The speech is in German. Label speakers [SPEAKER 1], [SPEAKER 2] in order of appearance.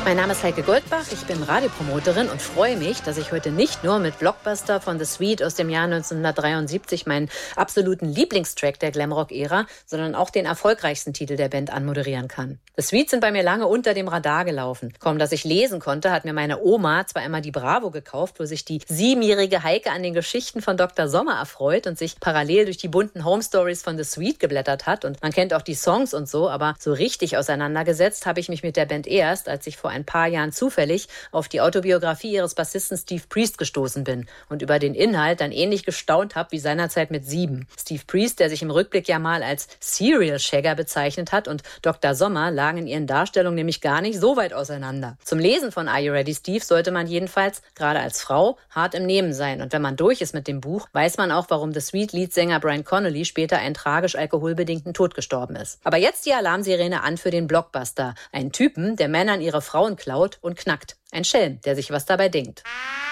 [SPEAKER 1] Mein Name ist Heike Goldbach, ich bin Radiopromoterin und freue mich, dass ich heute nicht nur mit Blockbuster von The Sweet aus dem Jahr 1973 meinen absoluten Lieblingstrack der Glamrock-Ära, sondern auch den erfolgreichsten Titel der Band anmoderieren kann. The Sweet sind bei mir lange unter dem Radar gelaufen. Kaum, dass ich lesen konnte, hat mir meine Oma zwar einmal die Bravo gekauft, wo sich die 7-jährige Heike an den Geschichten von Dr. Sommer erfreut und sich parallel durch die bunten Home Stories von The Sweet geblättert hat. Und man kennt auch die Songs und so, aber so richtig auseinandergesetzt habe ich mich mit der Band erst, als ich vor ein paar Jahren zufällig auf die Autobiografie ihres Bassisten Steve Priest gestoßen bin und über den Inhalt dann ähnlich gestaunt habe wie seinerzeit mit 7. Steve Priest, der sich im Rückblick ja mal als Serial Shagger bezeichnet hat, und Dr. Sommer lagen in ihren Darstellungen nämlich gar nicht so weit auseinander. Zum Lesen von Are You Ready, Steve sollte man jedenfalls, gerade als Frau, hart im Nehmen sein. Und wenn man durch ist mit dem Buch, weiß man auch, warum The Sweet-Leadsänger Brian Connolly später einen tragisch alkoholbedingten Tod gestorben ist. Aber jetzt die Alarmsirene an für den Blockbuster. Einen Typen, der Männern ihre Frauen klaut und knackt. Ein Schelm, der sich was dabei denkt.